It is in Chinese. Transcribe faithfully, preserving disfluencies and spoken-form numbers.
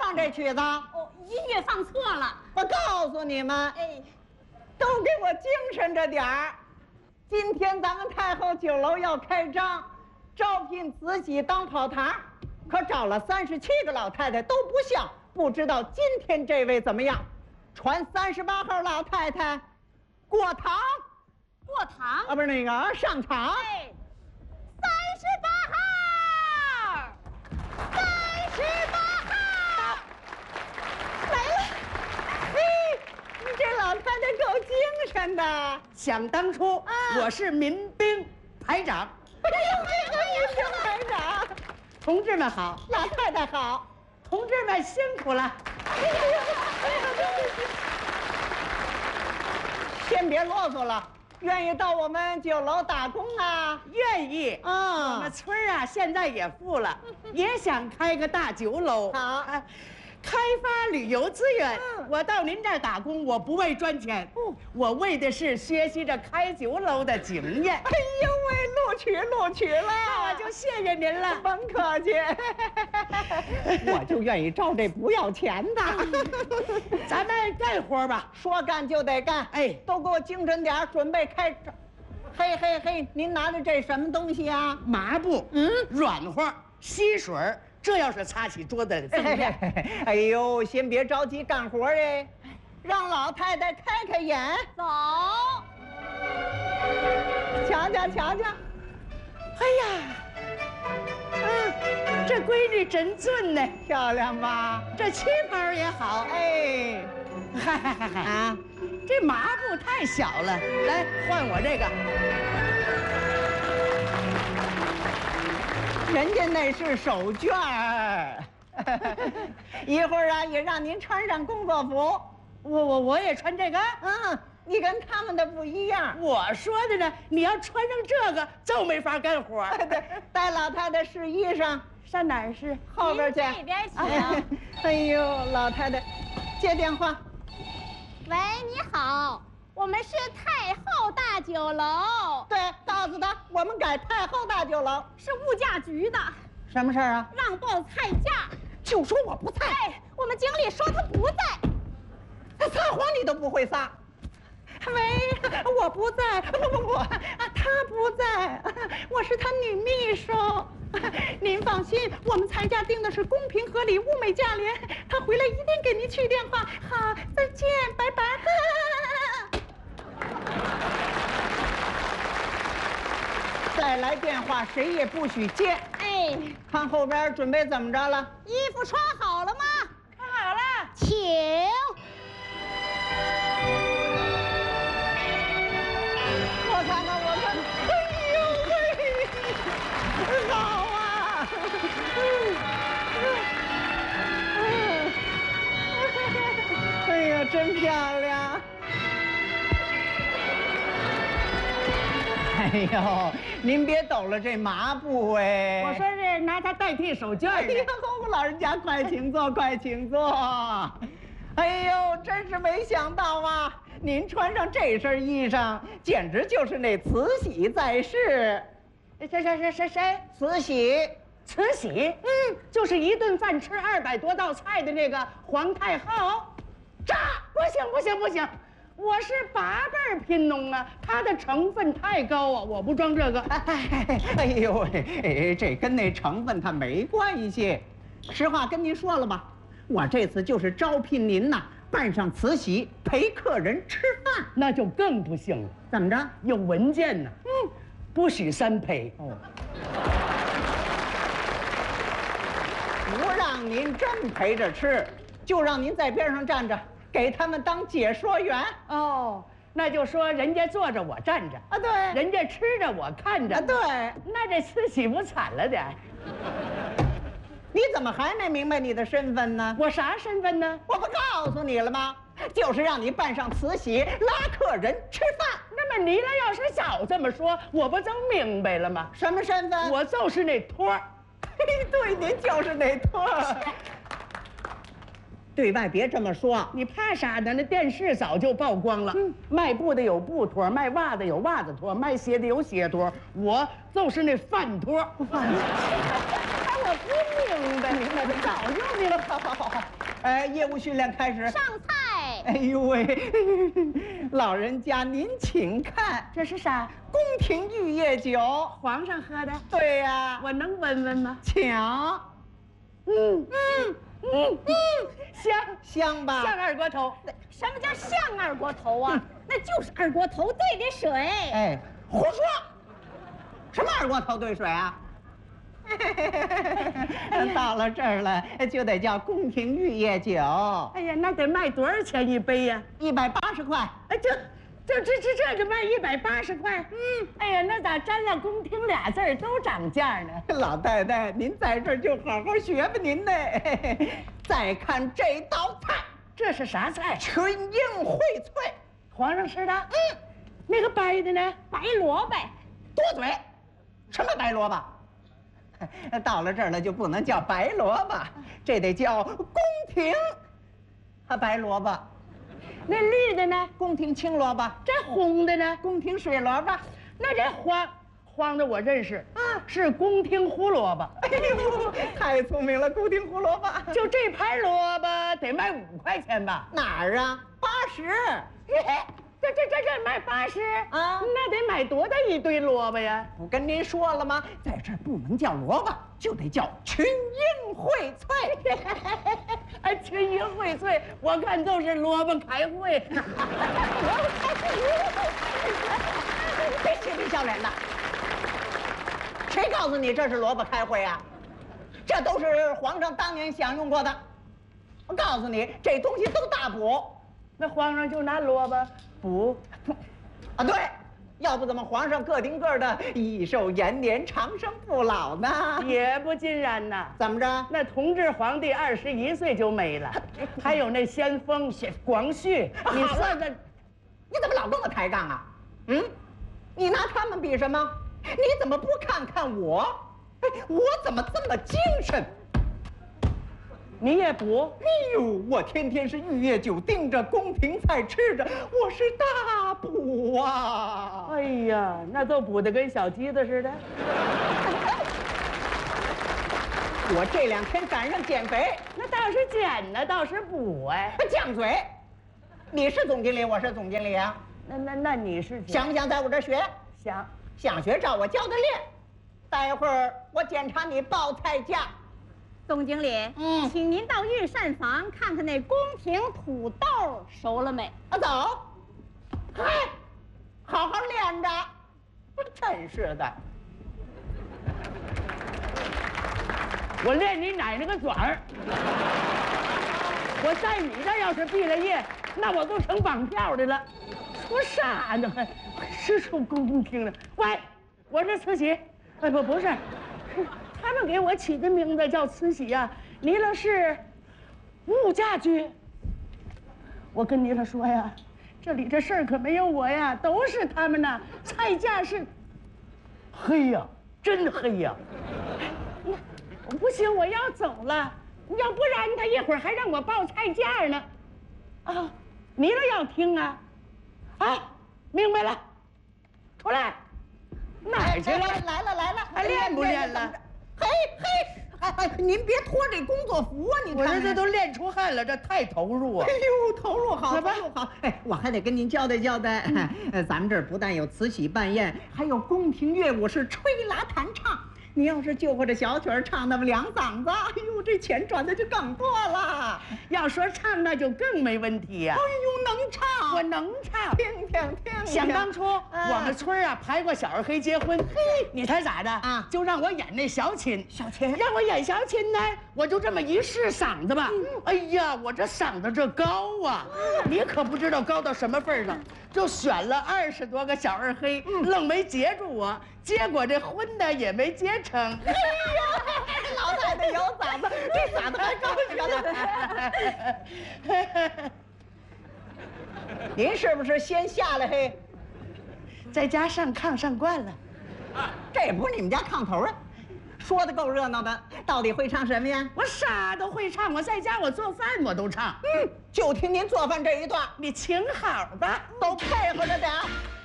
唱这曲子？ 哦，音乐放错了。 我告诉你们， 哎， 都给我精神着点儿。今天咱们太后酒楼要开张，招聘慈禧当跑堂，可找了三十七个老太太都不像，不知道今天这位怎么样？传三十八号老太太过堂， 过堂啊，不是那个上场。 哎，三十八号，三十八号来了。嘿，你这老太太够精神的。 想当初， 啊我是民兵排长。 哎呦，这个民兵排长， 同志们好， 老太太好。 同志们辛苦了。 哎呀，哎呀，对不起。先别啰嗦了，愿意到我们酒楼打工啊？ 愿意。我啊们，村儿啊，现在也富了，也想开个大酒楼。 好啊开发旅游资源。 嗯我到您这儿打工，我不为赚钱，我为的是学习着开酒楼的经验。 哎呦喂，录取录取了， 那我就谢谢您了。 甭客气。我就愿意招这不要钱的。 咱们干活吧。 说干就得干， 哎都给我精神点儿，准备开张。嘿嘿嘿，您拿的这什么东西啊？ 麻布， 嗯软和，吸水儿，这要是擦起桌子来怎么样？ 哎呦，先别着急干活哎，让老太太开开眼， 走。 瞧瞧瞧瞧。 哎呀，嗯，这闺女真俊呢， 漂亮吧？ 这旗袍也好。 哎， 嗨嗨嗨嗨啊， 这麻布太小了，来换我这个。 人家那是手绢儿。一会儿啊，也让您穿上工作服。 我我我也穿这个。 嗯，你跟他们的不一样。 我说的呢，你要穿上这个就没法干活。 对，带老太太试衣裳， 上哪儿是？ 后边去。 您这边请。 哎哎呦，老太太，接电话。 喂，你好，我们是太后大酒楼， 对，告诉他我们改太后大酒楼。 是物价局的， 什么事儿啊？ 让报菜价。 就说我不在， 哎，我们经理说他不在。 撒谎你都不会撒。喂，我不在，不不不，啊，他不在，我是他女秘书。您放心，我们菜价定的是公平合理、物美价廉。他回来一定给您去电话。好，再见，拜拜。再来电话，谁也不许接。 哎， 看后边准备怎么着了？ 衣服穿好了吗？ 穿好了。 请。 我看看，我看看，哎呦喂，好啊！哎呀，真漂亮！哎呦，您别抖了这麻布哎！ 我说是拿它代替手绢的。 哎呦，老人家快请坐，快请坐。哎呦，真是没想到啊！您穿上这身衣裳，简直就是那慈禧在世。 谁谁谁谁谁？ 慈禧， 慈禧？嗯，就是一顿饭吃二百多道菜的那个皇太后。炸！不行不行不行，我是八辈儿贫农啊，它的成分太高啊，我不装这个。 哎呦喂，哎，这跟那成分它没关系。实话跟您说了吧，我这次就是招聘您呐，扮上慈禧陪客人吃饭。 那就更不行了， 怎么着？ 有文件呢。嗯，不许三陪。 哦，不让您真陪着吃，就让您在边上站着，给他们当解说员。 哦，那就说人家坐着我站着啊，对， 人家吃着我看着啊，对。 那这慈禧不惨了点？ 你怎么还没明白你的身份呢？ 我啥身份呢？ 我不告诉你了吗？就是让你扮上慈禧拉客人吃饭。 那么你俩要是早这么说，我不就明白了吗？ 什么身份？ 我就是那托儿。 嘿，对，您就是那托儿。对外别这么说， 你怕啥呢？那电视早就曝光了。嗯，卖布的有布托，卖袜子有袜子托，卖鞋的有鞋托，我就是那饭托。 哎，我不明白，明白的早就明白。 好好好好，哎，业务训练开始。 上菜。 哎呦喂，老人家您请看， 这是啥？ 宫廷玉液酒， 皇上喝的？ 对呀， 我能闻闻吗？ 请。 嗯嗯嗯嗯，香香吧？ 像二锅头。 什么叫像二锅头啊？那就是二锅头兑的水。 哎，胡说！什么二锅头兑水啊？到了这儿了，就得叫宫廷玉液酒。 哎呀，那得卖多少钱一杯呀？ 一百八十块。 哎，这这这这这个卖一百八十块。嗯，哎呀，那咋沾了宫廷俩字儿都涨价呢？ 老太太，您在这儿就好好学吧，您呢。再看这道菜， 这是啥菜？ 群英荟萃。 皇上吃的？嗯。那个白的呢？ 白萝卜。 多嘴，什么白萝卜？到了这儿了就不能叫白萝卜，这得叫宫廷啊白萝卜。 那绿的呢？ 宫廷青萝卜。 这红的呢？ 宫廷水萝卜。 那这黄黄的我认识啊，是宫廷胡萝卜。 哎呦，太聪明了，宫廷胡萝卜。 就这盘萝卜得卖五块钱吧？ 哪儿啊？八十。 这这这这卖八十啊？ 那得买多大一堆萝卜呀？ 不跟您说了吗？在这儿不能叫萝卜，就得叫群英荟萃。 哎，群英荟萃，我看就是萝卜开会。 萝卜开会，别嬉皮笑脸的。谁告诉你这是萝卜开会啊？这都是皇上当年享用过的。我告诉你，这东西都大补。 那皇上就拿萝卜补？ 啊，对，要不怎么皇上个顶个的益寿延年、长生不老呢？ 也不尽然呐。 怎么着？ 那同治皇帝二十一岁就没了，还有那先锋广旭，你算算， 你怎么老跟我抬杠啊？嗯，你拿他们比什么？你怎么不看看我？哎，我怎么这么精神？ 你也补？ 哎呦，我天天是玉液酒盯着，宫廷菜吃着，我是大补啊！ 哎呀，那都补得跟小鸡子似的。 我这两天赶上减肥， 那倒是减呢，倒是补哎。 犟嘴！你是总经理，我是总经理啊。 那那那你是想不想在我这儿学？ 想。 想学，照我教的练。待会儿我检查你报菜价。 总经理， 嗯， 请您到御膳房看看那宫廷土豆熟了没？ 啊，走。嗨，好好练着。真是的。 我练你奶奶个爪儿！我在你这要是毕了业，那我都成绑票的了。说啥呢？还是出宫廷了？喂，我是慈禧。哎，不不是，他们给我起的名字叫慈禧呀、啊。弥勒是物价居。我跟弥勒说呀，这里这事儿可没有我呀，都是他们呐。菜价是黑呀，真黑呀。不行，我要走了，要不然他一会儿还让我报菜价呢。啊，弥勒要听啊。啊，明白了，出来。哪儿去了？ 来了来了， 还练不练了？ 嘿嘿，哎哎，您别脱这工作服啊！你看， 我这这都练出汗了，这太投入啊！ 哎呦，投入好，投入好。哎，我还得跟您交代交代，呃，咱们这儿不但有慈禧办宴，还有宫廷乐舞是吹拉弹唱。你要是就会这小曲儿唱那么两嗓子，哎呦，这钱赚的就更多了。 要说唱那就更没问题呀、啊。 哎呦，能唱， 我能唱， 听听听。 想当初、嗯、我们村啊排过小二黑结婚，嘿，你猜咋的啊？就让我演那小琴， 小琴让我演小琴呢，我就这么一试嗓子吧，嗯、哎呀，我这嗓子这高啊，嗯、你可不知道高到什么份上，就选了二十多个小二黑，嗯、愣没接住我。结果这婚呢也没结成。哎呀，老太太有嗓子，这嗓子还高着呢。您是不是先下来嘿？ 在家上炕上惯了。 这也不是你们家炕头啊，说的够热闹的。到底会唱什么呀？ 我啥都会唱，我在家我做饭我都唱。 嗯，就听您做饭这一段， 你请好吧， 都配合着点。